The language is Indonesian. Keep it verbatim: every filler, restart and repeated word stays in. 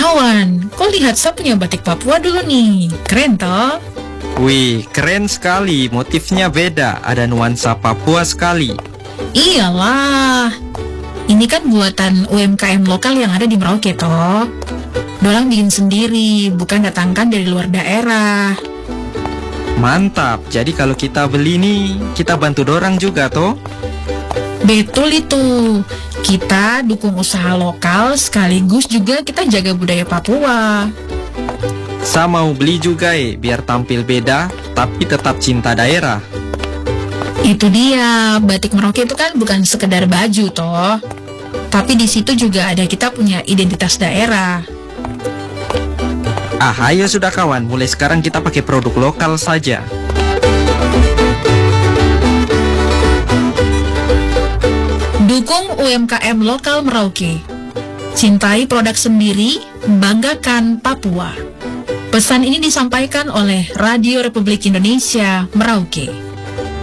Kawan, kau lihat saya punya batik Papua dulu nih. Keren toh? Wih, keren sekali. Motifnya beda, ada nuansa Papua sekali. Iyalah, ini kan buatan U M K M lokal yang ada di Merauke toh. Dorang bikin sendiri, bukan datangkan dari luar daerah. Mantap, jadi kalau kita beli nih, kita bantu dorang juga toh? Betul itu. Kita dukung usaha lokal sekaligus juga kita jaga budaya Papua. Saya mau beli juga eh, biar tampil beda tapi tetap cinta daerah. Itu dia, batik Merauke itu kan bukan sekedar baju toh. Tapi di situ juga ada kita punya identitas daerah. Ah, ayo sudah kawan, mulai sekarang kita pakai produk lokal saja. Dukung U M K M lokal Merauke. Cintai produk sendiri, banggakan Papua. Pesan ini disampaikan oleh Radio Republik Indonesia Merauke.